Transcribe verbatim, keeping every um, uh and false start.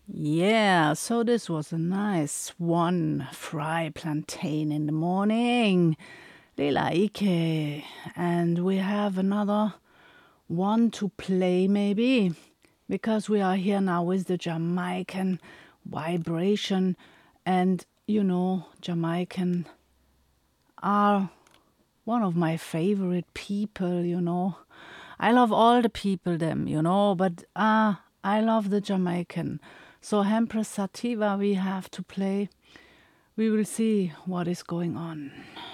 Yeah, so this was a nice one fry plantain in the morning. Lila Ike. And we have another one to play maybe because we are here now with the Jamaican vibration, and you know Jamaican are one of my favorite people, you know. I love all the people them, you know, but ah, uh, I love the Jamaican. So Hempress Sativa we have to play. We will see what is going on.